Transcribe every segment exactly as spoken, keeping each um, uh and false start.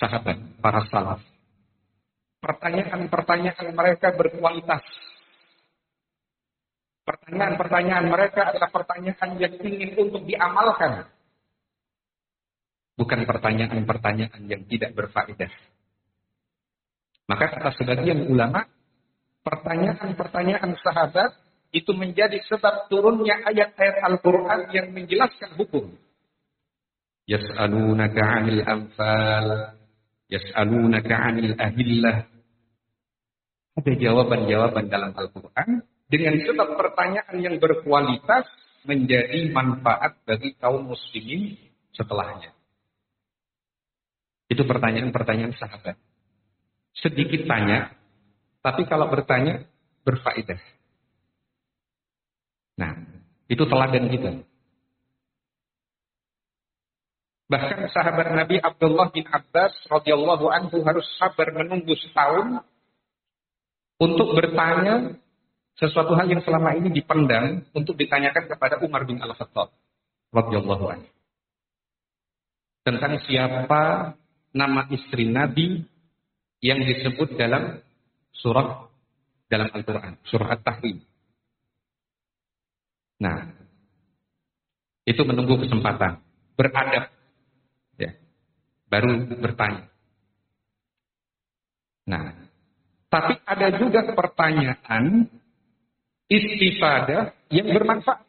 sahabat, para salaf. Pertanyaan-pertanyaan mereka berkualitas. Pertanyaan-pertanyaan mereka adalah pertanyaan yang ingin untuk diamalkan. Bukan pertanyaan-pertanyaan yang tidak berfaedah. Maka kata sebagian ulama, pertanyaan-pertanyaan sahabat itu menjadi sebab turunnya ayat-ayat Al-Quran yang menjelaskan hukum. Yas'alunaka 'anil anfal, yas'alunaka 'anil ahillah. Ada jawaban-jawaban dalam Al-Quran dengan sebab pertanyaan yang berkualitas menjadi manfaat bagi kaum muslimin setelahnya. Itu pertanyaan-pertanyaan sahabat. Sedikit tanya, tapi kalau bertanya berfaedah. Nah, itu teladan kita. Bahkan sahabat Nabi Abdullah bin Abbas radhiyallahu anhu harus sabar menunggu setahun untuk bertanya sesuatu hal yang selama ini dipendam untuk ditanyakan kepada Umar bin Al-Khattab radhiyallahu anhu. Tentang siapa nama istri Nabi yang disebut dalam surah dalam Al-Quran, surah At-Tahrim. Nah, itu menunggu kesempatan, beradab, ya, baru bertanya. Nah, tapi ada juga pertanyaan istifadah yang bermanfaat.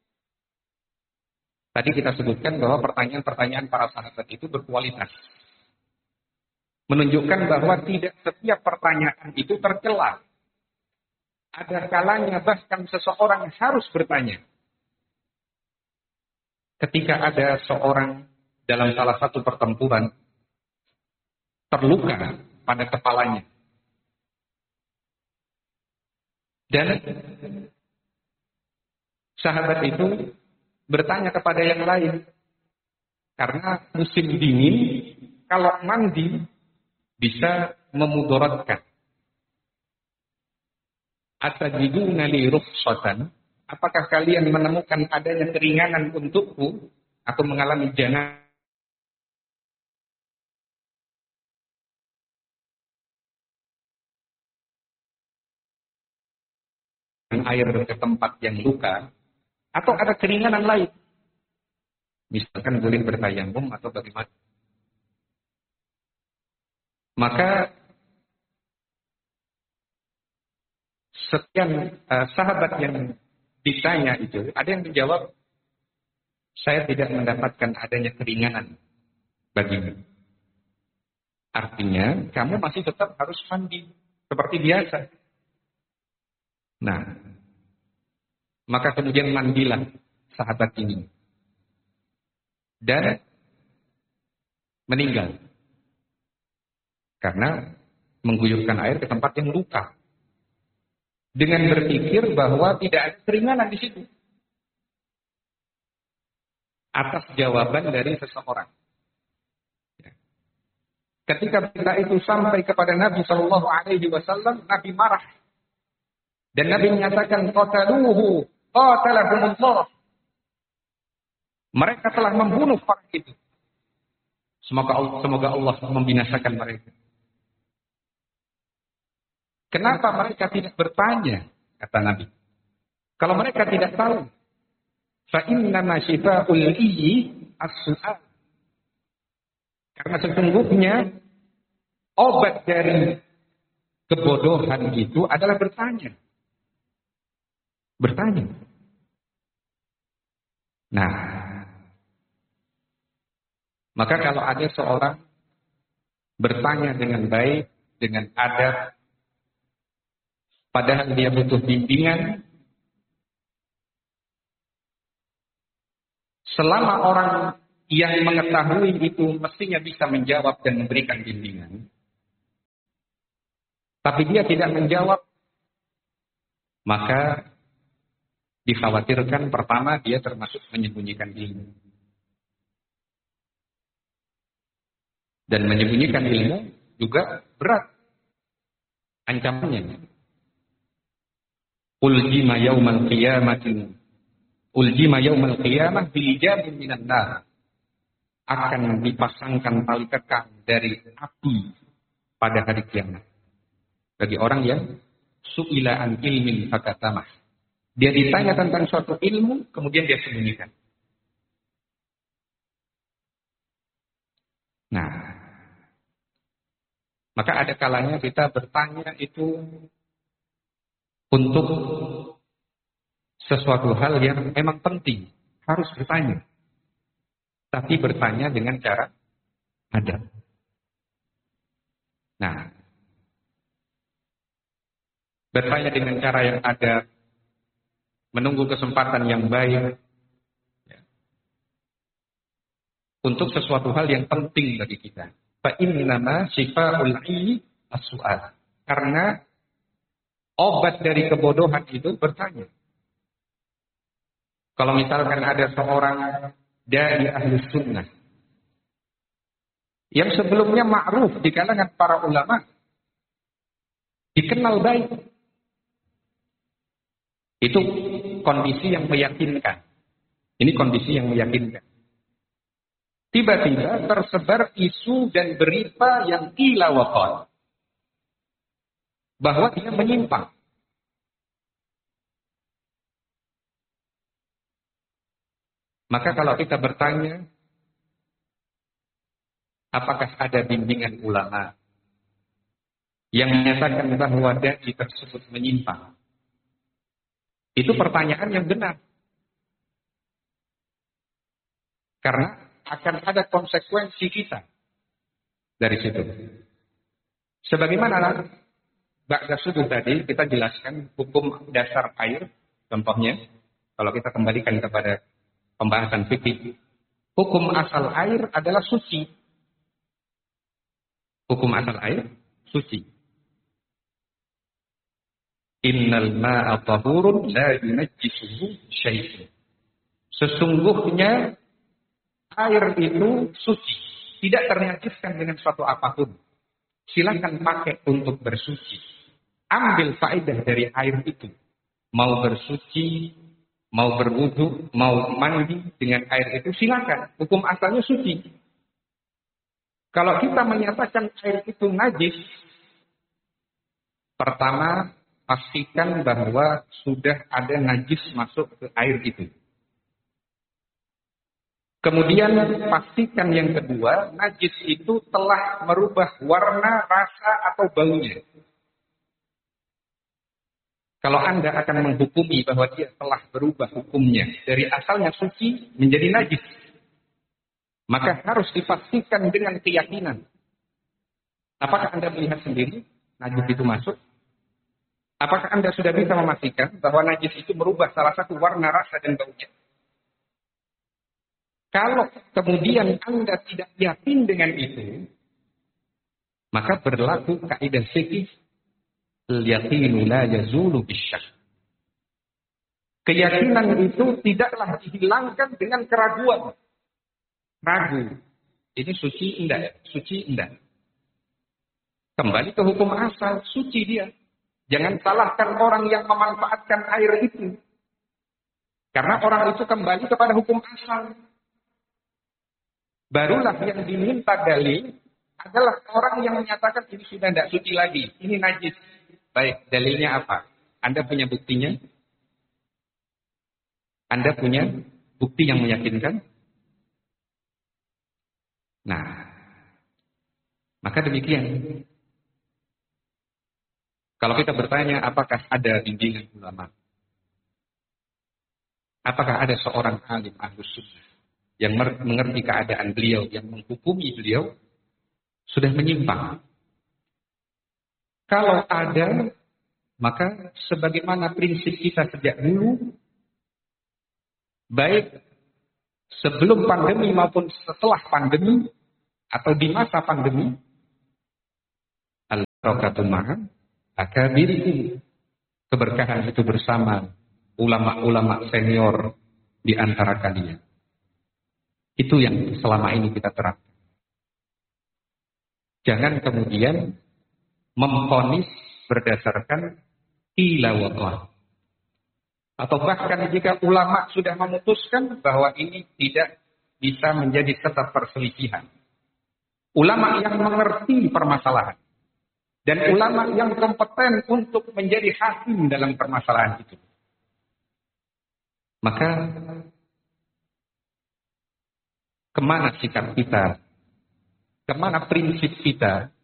Tadi kita sebutkan bahwa pertanyaan-pertanyaan para sahabat itu berkualitas. Menunjukkan bahwa tidak setiap pertanyaan itu tercela. Ada kalanya bahkan seseorang harus bertanya. Ketika ada seorang dalam salah satu pertempuran terluka pada kepalanya. Dan sahabat itu bertanya kepada yang lain. Karena musim dingin, kalau mandi bisa memudaratkan. Atajiduna li rukhsatan, apakah kalian menemukan adanya keringanan untukku atau mengalami janabah air ke tempat yang luka, atau ada keringanan lain? Misalkan boleh bertayamum atau bagaimana? Maka sekian uh, sahabat yang ditanya itu, ada yang menjawab, saya tidak mendapatkan adanya keringanan bagimu. Artinya, kamu masih tetap harus mandi seperti biasa. Nah, maka kemudian mandilah sahabat ini. Dan meninggal. Karena mengguyurkan air ke tempat yang luka. Dengan berpikir bahwa tidak ada keringanan di situ. Atas jawaban dari seseorang. Ketika berita itu sampai kepada Nabi Shallallahu Alaihi Wasallam, Nabi marah. Dan Nabi menyatakan, qataluhu, qatalahumullah. Mereka telah membunuh orang itu. Semoga Allah, semoga Allah membinasakan mereka. Kenapa mereka tidak bertanya? Kata Nabi. Kalau mereka tidak tahu. Fa innama syifa'ul iyyi as-su'al. Karena sesungguhnya obat dari kebodohan itu adalah bertanya. Bertanya. Nah, maka kalau ada seorang bertanya dengan baik, dengan adab, padahal dia butuh bimbingan, selama orang yang mengetahui itu mestinya bisa menjawab dan memberikan bimbingan, tapi dia tidak menjawab, maka dikhawatirkan pertama dia termasuk menyembunyikan ilmu. Dan menyembunyikan ilmu juga berat ancamannya. Uljima yaumal qiyamatin Uljima yaumal qiyamah bilijabin minan nar. akan dipasangkan tali kekang dari api pada hari kiamat. Bagi orang yang su'ila an ilmin fakatamah. Dia ditanya tentang suatu ilmu, kemudian dia sembunyikan. Nah, maka ada kalanya kita bertanya itu untuk sesuatu hal yang memang penting, harus bertanya. Tapi bertanya dengan cara adab. Nah, bertanya dengan cara yang adab, menunggu kesempatan yang baik, ya, untuk sesuatu hal yang penting bagi kita. Fa innama syifa'ul 'ayyi as-su'al. Karena obat dari kebodohan itu bertanya. Kalau misalkan ada seorang dai ahli sunnah yang sebelumnya ma'ruf di kalangan para ulama, dikenal baik, itu kondisi yang meyakinkan. Ini kondisi yang meyakinkan. Tiba-tiba tersebar isu dan berita yang qila wa qal, bahwa dia menyimpang. Maka kalau kita bertanya, apakah ada bimbingan ulama yang menyatakan bahwa dai tersebut menyimpang? Itu pertanyaan yang benar. Karena akan ada konsekuensi kita dari situ. Sebagaimana ba'da subuh tadi kita jelaskan hukum dasar air, contohnya, kalau kita kembalikan kepada pembahasan fikih, hukum asal air adalah suci. Hukum asal air suci. Innal ma'a tahurun la yunajjisuhu syai'un. Sesungguhnya air itu suci, tidak ternajiskan dengan suatu apapun. Silakan pakai untuk bersuci. Ambil faedah dari air itu. Mau bersuci, mau berwudu, mau mandi dengan air itu silakan. Hukum asalnya suci. Kalau kita menyatakan air itu najis, pertama pastikan bahwa sudah ada najis masuk ke air itu. Kemudian pastikan yang kedua, najis itu telah merubah warna, rasa atau baunya. Kalau Anda akan menghukumi bahwa dia telah berubah hukumnya dari asalnya suci menjadi najis, maka harus dipastikan dengan keyakinan. Apakah Anda melihat sendiri najis itu masuk? Apakah Anda sudah bisa memastikan bahwa najis itu merubah salah satu warna, rasa, dan baunya? Kalau kemudian Anda tidak yakin dengan itu, maka berlaku kaidah fikih al-yaqinu la yazulu bisyak. Keyakinan itu tidaklah dihilangkan dengan keraguan. Ragu. Ini suci enggak? Suci enggak? Kembali ke hukum asal, suci dia. Jangan salahkan orang yang memanfaatkan air itu. Karena orang itu kembali kepada hukum asal. Barulah yang diminta dalil adalah orang yang menyatakan ini sudah tidak suci lagi. Ini najis. Baik, dalilnya apa? Anda punya buktinya? Anda punya bukti yang meyakinkan? Nah, maka demikian. Kalau kita bertanya apakah ada bimbingan ulama? Apakah ada seorang alim ahlus sunnah yang mengerti keadaan beliau, yang menghukumi beliau sudah menyimpang? Kalau ada, maka sebagaimana prinsip kita sejak dulu, baik sebelum pandemi maupun setelah pandemi atau di masa pandemi, al-barakatuh ma'a akabirihi, keberkahan itu bersama ulama-ulama senior di antara kalian. Itu yang selama ini kita terapkan. Jangan kemudian memvonis berdasarkan qila wa qal. Atau bahkan jika ulama sudah memutuskan bahwa ini tidak bisa menjadi sebab perselisihan. Ulama yang mengerti permasalahan. Dan ulama yang kompeten untuk menjadi hakim dalam permasalahan itu. Maka, kemana sikap kita? Kemana prinsip kita